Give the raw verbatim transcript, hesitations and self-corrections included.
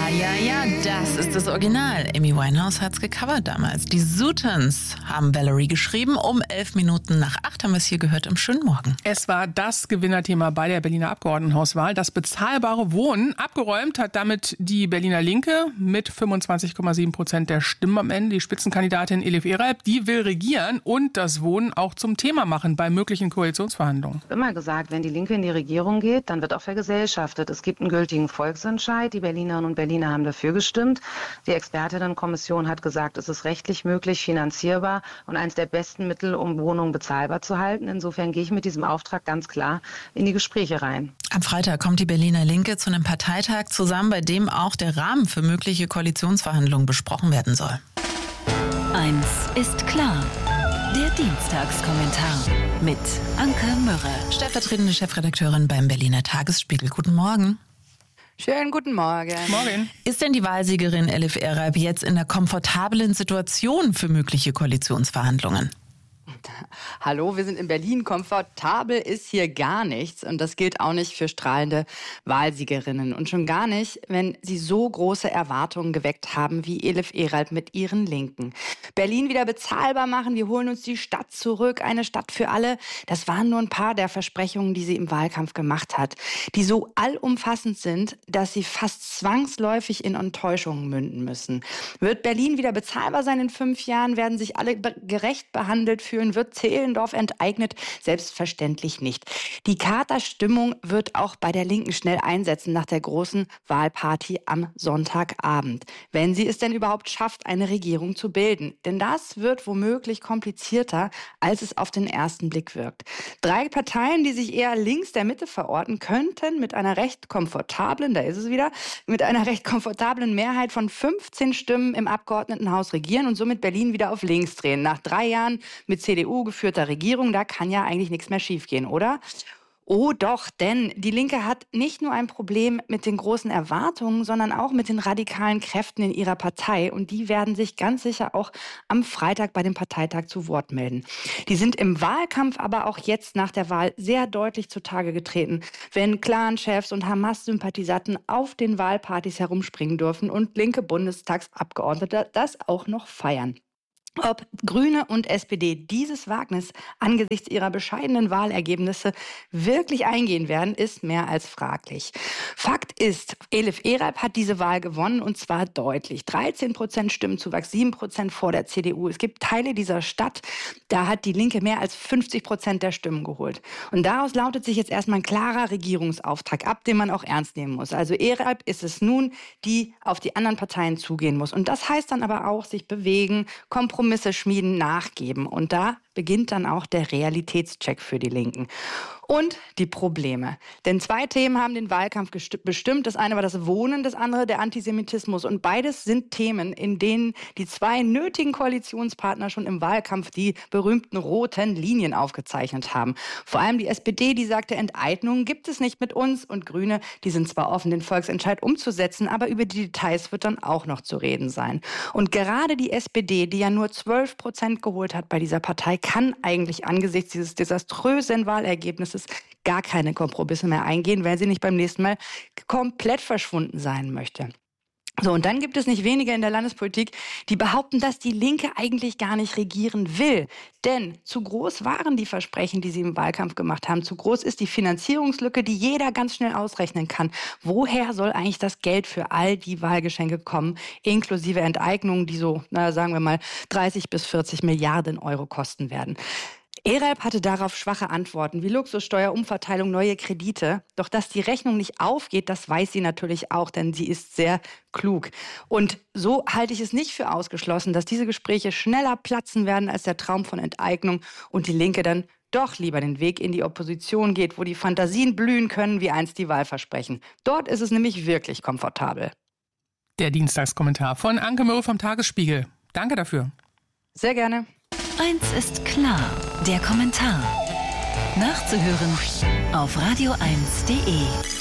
Ja, ja, ja, das ist das Original. Amy Winehouse hat's gecovert damals. Die Zootons haben Valerie geschrieben. Um elf Minuten nach acht haben wir es hier gehört im schönen Morgen. Es war das Gewinnerthema bei der Berliner Abgeordnetenhauswahl. Das bezahlbare Wohnen. Abgeräumt hat damit die Berliner Linke mit fünfundzwanzig Komma sieben Prozent der Stimmen am Ende. Die Spitzenkandidatin Elif Eralp, die will regieren und das Wohnen auch zum Thema machen bei möglichen Koalitionsverhandlungen. Immer gesagt, wenn die Linke in die Regierung geht, dann wird auch vergesellschaftet. Es gibt einen gültigen Volksentscheid. Die Berlinerinnen und Berliner haben dafür gestimmt. Die Expertinnenkommission hat gesagt, es ist rechtlich möglich, finanzierbar und eines der besten Mittel, um Wohnungen bezahlbar zu halten. Insofern gehe ich mit diesem Auftrag ganz klar in die Gespräche rein. Am Freitag kommt die Berliner Linke zu einem Parteitag zusammen, bei dem auch der Rahmen für mögliche Koalitionsverhandlungen besprochen werden soll. Eins ist klar. Der Dienstagskommentar mit Anke Mürre, stellvertretende Chefredakteurin beim Berliner Tagesspiegel. Guten Morgen. Schönen guten Morgen. Morgen. Ist denn die Wahlsiegerin Elif Eralp jetzt in einer komfortablen Situation für mögliche Koalitionsverhandlungen? Hallo, wir sind in Berlin. Komfortabel ist hier gar nichts. Und das gilt auch nicht für strahlende Wahlsiegerinnen. Und schon gar nicht, wenn sie so große Erwartungen geweckt haben wie Elif Eralp mit ihren Linken. Berlin wieder bezahlbar machen, wir holen uns die Stadt zurück, eine Stadt für alle. Das waren nur ein paar der Versprechungen, die sie im Wahlkampf gemacht hat, die so allumfassend sind, dass sie fast zwangsläufig in Enttäuschungen münden müssen. Wird Berlin wieder bezahlbar sein in fünf Jahren? Werden sich alle be- gerecht behandelt fühlen? Wird Zehlendorf enteignet? Selbstverständlich nicht. Die Katerstimmung wird auch bei der Linken schnell einsetzen nach der großen Wahlparty am Sonntagabend. Wenn sie es denn überhaupt schafft, eine Regierung zu bilden. Denn das wird womöglich komplizierter, als es auf den ersten Blick wirkt. Drei Parteien, die sich eher links der Mitte verorten, könnten mit einer recht komfortablen, da ist es wieder, mit einer recht komfortablen Mehrheit von fünfzehn Stimmen im Abgeordnetenhaus regieren und somit Berlin wieder auf links drehen. Nach drei Jahren mit C D U geführter Regierung, da kann ja eigentlich nichts mehr schiefgehen, oder? Oh doch, denn die Linke hat nicht nur ein Problem mit den großen Erwartungen, sondern auch mit den radikalen Kräften in ihrer Partei. Und die werden sich ganz sicher auch am Freitag bei dem Parteitag zu Wort melden. Die sind im Wahlkampf, aber auch jetzt nach der Wahl sehr deutlich zutage getreten, wenn Clanchefs und Hamas-Sympathisanten auf den Wahlpartys herumspringen dürfen und linke Bundestagsabgeordnete das auch noch feiern. Ob Grüne und S P D dieses Wagnis angesichts ihrer bescheidenen Wahlergebnisse wirklich eingehen werden, ist mehr als fraglich. Fakt ist, Elif Eralp hat diese Wahl gewonnen und zwar deutlich. dreizehn Prozent Stimmenzuwachs, sieben Prozent vor der C D U. Es gibt Teile dieser Stadt, da hat die Linke mehr als fünfzig Prozent der Stimmen geholt. Und daraus lautet sich jetzt erstmal ein klarer Regierungsauftrag ab, den man auch ernst nehmen muss. Also Eralp ist es nun, die auf die anderen Parteien zugehen muss. Und das heißt dann aber auch, sich bewegen, Kompromisse Kompromisse schmieden, nachgeben. Und da beginnt dann auch der Realitätscheck für die Linken. Und die Probleme. Denn zwei Themen haben den Wahlkampf gest- bestimmt. Das eine war das Wohnen, das andere der Antisemitismus. Und beides sind Themen, in denen die zwei nötigen Koalitionspartner schon im Wahlkampf die berühmten roten Linien aufgezeichnet haben. Vor allem die S P D, die sagte, Enteignungen gibt es nicht mit uns. Und Grüne, die sind zwar offen, den Volksentscheid umzusetzen, aber über die Details wird dann auch noch zu reden sein. Und gerade die S P D, die ja nur zwölf Prozent geholt hat bei dieser Partei, kann eigentlich angesichts dieses desaströsen Wahlergebnisses gar keine Kompromisse mehr eingehen, weil sie nicht beim nächsten Mal komplett verschwunden sein möchte. So, und dann gibt es nicht wenige in der Landespolitik, die behaupten, dass die Linke eigentlich gar nicht regieren will. Denn zu groß waren die Versprechen, die sie im Wahlkampf gemacht haben. Zu groß ist die Finanzierungslücke, die jeder ganz schnell ausrechnen kann. Woher soll eigentlich das Geld für all die Wahlgeschenke kommen, inklusive Enteignungen, die so, na, sagen wir mal, dreißig bis vierzig Milliarden Euro kosten werden? Eralp hatte darauf schwache Antworten, wie Luxussteuer, Umverteilung, neue Kredite. Doch dass die Rechnung nicht aufgeht, das weiß sie natürlich auch, denn sie ist sehr klug. Und so halte ich es nicht für ausgeschlossen, dass diese Gespräche schneller platzen werden als der Traum von Enteignung und die Linke dann doch lieber den Weg in die Opposition geht, wo die Fantasien blühen können, wie einst die Wahlversprechen. Dort ist es nämlich wirklich komfortabel. Der Dienstagskommentar von Anke Mürre vom Tagesspiegel. Danke dafür. Sehr gerne. Eins ist klar, der Kommentar. Nachzuhören auf radio eins punkt de.